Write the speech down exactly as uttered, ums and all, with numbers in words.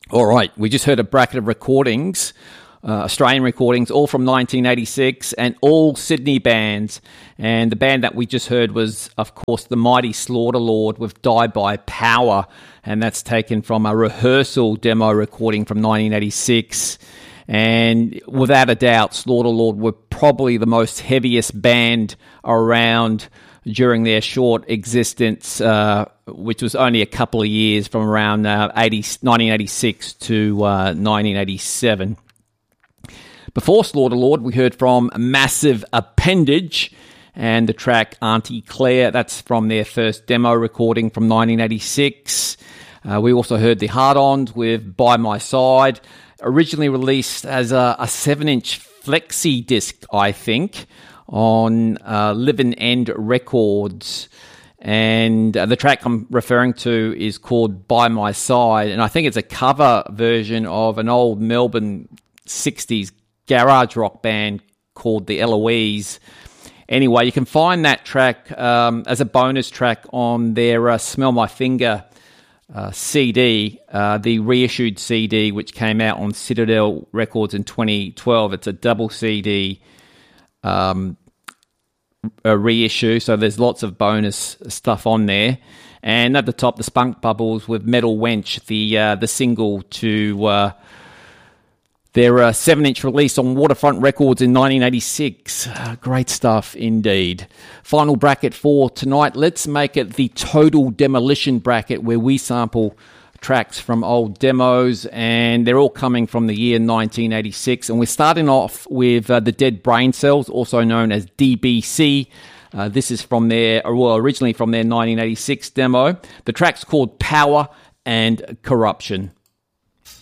All right, we just heard a bracket of recordings, uh, Australian recordings, all from nineteen eighty-six, and all Sydney bands. And the band that we just heard was, of course, the Mighty Slaughterlord with Die by Power, and that's taken from a rehearsal demo recording from nineteen eighty-six. And without a doubt, Slaughterlord were probably the most heaviest band around during their short existence, uh, which was only a couple of years from around uh, nineteen eighty-six to uh, nineteen eighty-seven. Before Slaughterlord, we heard from Massive Appendage and the track Auntie Claire. That's from their first demo recording from nineteen eighty-six. Uh, we also heard the Hard-Ons with By My Side, originally released as a, a seven-inch flexi disc, I think, on uh, Living End Records. And uh, the track I'm referring to is called By My Side, and I think it's a cover version of an old Melbourne sixties garage rock band called the Eloise. Anyway, you can find that track um, as a bonus track on their uh, Smell My Finger uh, C D, uh, the reissued C D, which came out on Citadel Records in twenty twelve. It's a double C D um, a reissue, so there's lots of bonus stuff on there. And at the top, the Spunk Bubbles with Metal Wench, the uh, the single to uh, their uh, seven-inch release on Waterfront Records in nineteen eighty-six. Uh, great stuff indeed. Final bracket for tonight. Let's make it the Total Demolition bracket, where we sample tracks from old demos, and they're all coming from the year nineteen eighty-six. And we're starting off with uh, the Dead Brain Cells, also known as D B C. Uh, this is from their, well, originally from their nineteen eighty-six demo. The track's called Power and Corruption.